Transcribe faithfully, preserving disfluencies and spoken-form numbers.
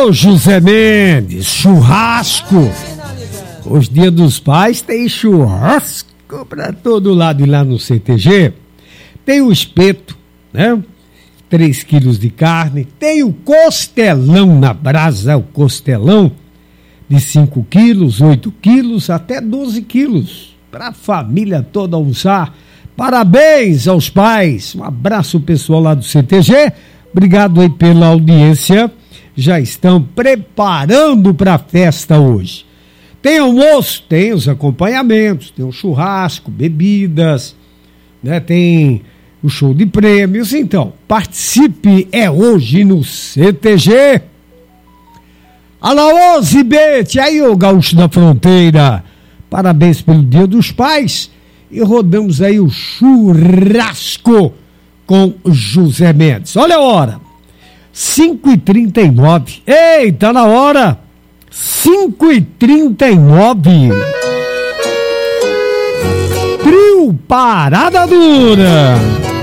Ô José Mendes, churrasco. Hoje, Dia dos Pais, tem churrasco pra todo lado. E lá no C T G tem o espeto, né? três quilos de carne. Tem o costelão na brasa, o costelão de cinco quilos, oito quilos, até doze quilos. Pra família toda almoçar. Parabéns aos pais. Um abraço pessoal lá do C T G. Obrigado aí pela audiência. Já estão preparando para a festa hoje. Tem almoço, tem os acompanhamentos, tem o churrasco, bebidas, né? Tem o show de prêmios. Então, participe, é hoje no C T G. Alô, Zibete, aí o Gaúcho da Fronteira. Parabéns pelo Dia dos Pais. E rodamos aí o churrasco com José Mendes. Olha a hora, cinco e trinta e nove. Ei, tá na hora, cinco e trinta e nove. Trio Parada Dura.